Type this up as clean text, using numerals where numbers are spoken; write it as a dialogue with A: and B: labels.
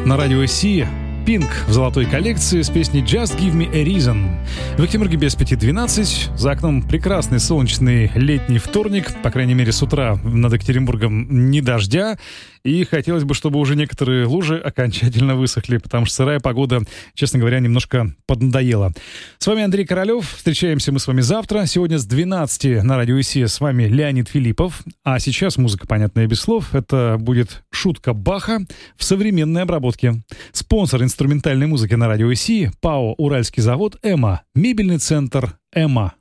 A: На радио Си Pink в золотой коллекции с песней «Just Give Me a Reason». В Екатеринбурге без 5:12. За окном прекрасный солнечный летний вторник. По крайней мере, с утра над Екатеринбургом не дождя. И хотелось бы, чтобы уже некоторые лужи окончательно высохли, потому что сырая погода, честно говоря, немножко поднадоела. С вами Андрей Королёв. Встречаемся мы с вами завтра. Сегодня с 12 на радио Си с вами Леонид Филиппов. А сейчас музыка, понятная без слов. Это будет шутка Баха в современной обработке. Спонсор инструментальной музыки на радио Си — ПАО «Уральский завод», ЭМА, мебельный центр ЭМА.